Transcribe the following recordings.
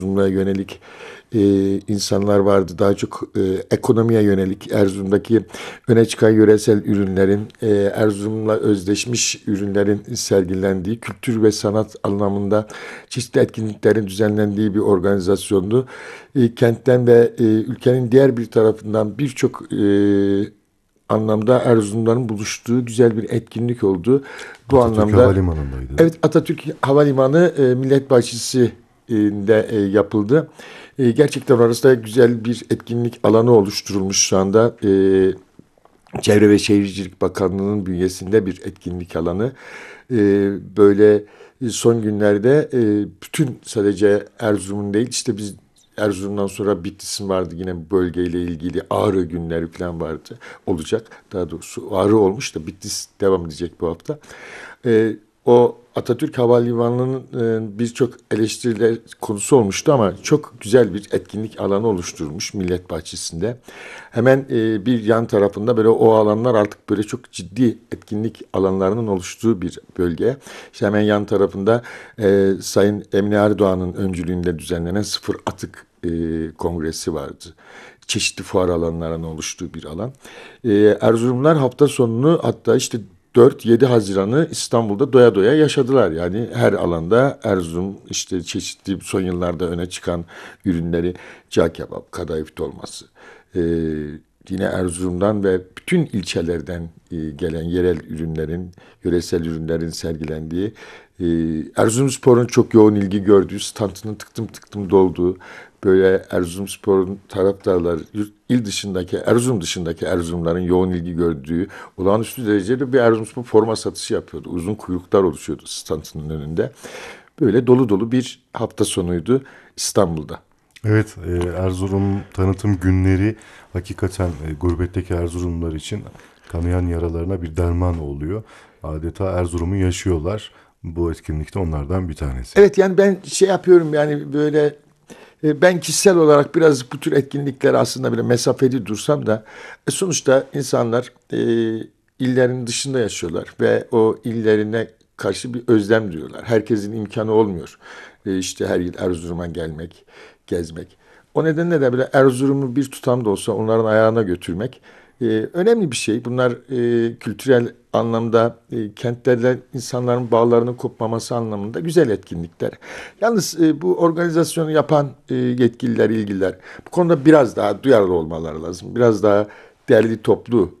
Erzurum'a yönelik insanlar vardı. Daha çok ekonomiye yönelik Erzurum'daki öne çıkan yöresel ürünlerin, Erzurum'la özdeşmiş ürünlerin sergilendiği, kültür ve sanat anlamında çeşitli etkinliklerin düzenlendiği bir organizasyondu. Kentten ve ülkenin diğer bir tarafından birçok anlamda Erzurumların buluştuğu güzel bir etkinlik oldu. Bu Atatürk anlamda Havalimanı'ndaydı, değil mi? evet, Atatürk Havalimanı Millet Bahçesi'nde yapıldı. Gerçekten orası da güzel bir etkinlik alanı oluşturulmuş şu anda. Çevre ve Şehircilik Bakanlığı'nın bünyesinde bir etkinlik alanı. Böyle son günlerde bütün sadece Erzurum'un değil, işte biz Erzurum'dan sonra Bitlis'in vardı, yine bu bölgeyle ilgili Ağrı günleri falan vardı, olacak. Daha doğrusu Ağrı olmuş da Bitlis devam edecek bu hafta. O Atatürk Havalimanı'nın birçok eleştiriler konusu olmuştu ama çok güzel bir etkinlik alanı oluşturulmuş Millet Bahçesi'nde. Hemen bir yan tarafında böyle o alanlar artık böyle çok ciddi etkinlik alanlarının oluştuğu bir bölge. İşte hemen yan tarafında Sayın Emine Erdoğan'ın öncülüğünde düzenlenen Sıfır Atık kongresi vardı. Çeşitli fuar alanlarının oluştuğu bir alan. Erzurumlar hafta sonunu, hatta işte 4-7 Haziran'ı İstanbul'da doya doya yaşadılar. Yani her alanda Erzurum işte çeşitli son yıllarda öne çıkan ürünleri, cağ kebap, kadayıf dolması, ee, yine Erzurum'dan ve bütün ilçelerden gelen yerel ürünlerin, yöresel ürünlerin sergilendiği, e, Erzurumspor'un çok yoğun ilgi gördüğü, standının tıktım tıktım dolduğu, böyle Erzurumspor'un taraftarları, il dışındaki, Erzurum dışındaki Erzurumların yoğun ilgi gördüğü, olağanüstü derecede bir Erzurumspor forma satışı yapıyordu. Uzun kuyruklar oluşuyordu standının önünde. Böyle dolu dolu bir hafta sonuydu İstanbul'da. Evet, Erzurum tanıtım günleri hakikaten gurbetteki Erzurumlular için kanayan yaralarına bir derman oluyor. Adeta Erzurum'u yaşıyorlar. Bu etkinlikte onlardan bir tanesi. Evet, yani ben şey yapıyorum, yani böyle ben kişisel olarak biraz bu tür etkinliklere aslında böyle mesafeli dursam da sonuçta insanlar illerin dışında yaşıyorlar ve o illerine karşı bir özlem duyuyorlar. Herkesin imkanı olmuyor. İşte her yıl Erzurum'a gelmek, gezmek. O nedenle de böyle Erzurum'u bir tutam da olsa onların ayağına götürmek önemli bir şey. Bunlar kültürel anlamda kentlerle insanların bağlarının kopmaması anlamında güzel etkinlikler. Yalnız bu organizasyonu yapan yetkililer, ilgililer bu konuda biraz daha duyarlı olmaları lazım. Biraz daha derli toplu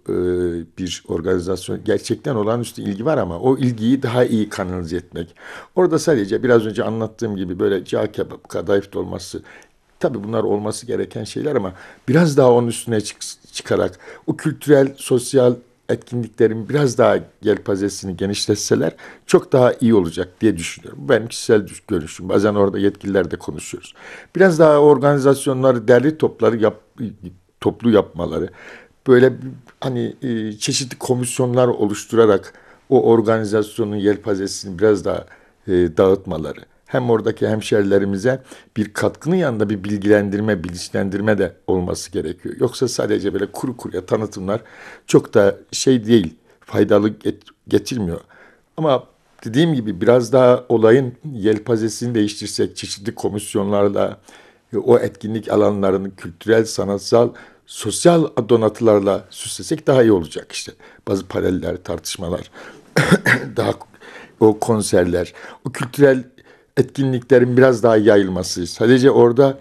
bir organizasyon. Gerçekten olağanüstü ilgi var ama o ilgiyi daha iyi kanalize etmek. Orada sadece biraz önce anlattığım gibi böyle cağ kebap, kadayıf dolması, tabii bunlar olması gereken şeyler ama biraz daha onun üstüne çıkarak o kültürel, sosyal etkinliklerin biraz daha yelpazesini genişletseler çok daha iyi olacak diye düşünüyorum. Bu benim kişisel görüşüm. Bazen orada yetkililerle konuşuyoruz. Biraz daha organizasyonları derli toplu yapmaları, böyle hani çeşitli komisyonlar oluşturarak o organizasyonun yelpazesini biraz daha dağıtmaları, hem oradaki hemşerilerimize bir katkının yanında bir bilgilendirme, bilinçlendirme de olması gerekiyor. Yoksa sadece böyle kuru kuruya tanıtımlar çok da şey değil, faydalı getirmiyor. Ama dediğim gibi biraz daha olayın yelpazesini değiştirsek, çeşitli komisyonlarla, o etkinlik alanlarını kültürel, sanatsal, sosyal donatılarla süslesek daha iyi olacak işte. Bazı paneller, tartışmalar, daha o konserler, o kültürel etkinliklerin biraz daha yayılması. Sadece orada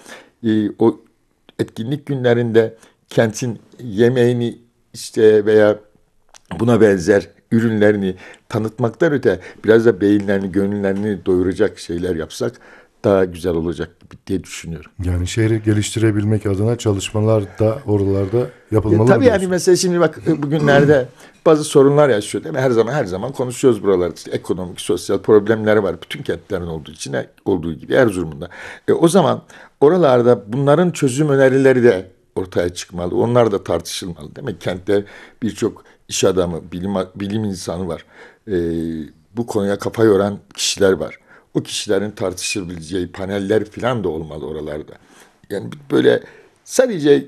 o etkinlik günlerinde kentin yemeğini işte veya buna benzer ürünlerini tanıtmaktan öte biraz da beyinlerini, gönüllerini doyuracak şeyler yapsak daha güzel olacak diye düşünüyorum. Yani şehri geliştirebilmek adına çalışmalar da oralarda yapılmalı mı Tabii, yani diyorsun? mesela şimdi bak, bugünlerde bazı sorunlar yaşıyor değil mi? Her zaman konuşuyoruz buralarda. İşte ekonomik, sosyal problemler var. Bütün kentlerin olduğu için olduğu gibi Erzurum'da. O zaman oralarda bunların çözüm önerileri de ortaya çıkmalı. Onlar da tartışılmalı değil mi? Kentte birçok iş adamı, bilim insanı var. E, Bu konuya kafa yoran kişiler var. O kişilerin tartışabileceği paneller falan da olmalı oralarda. Yani böyle sadece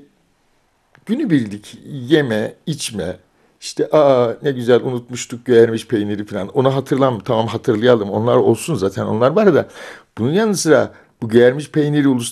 günübirlik yeme, içme, işte ne güzel unutmuştuk göğermiş peyniri falan. Onu tamam, hatırlayalım. Onlar olsun, zaten onlar var da. Bunun yanı sıra Bu Germiş peyniri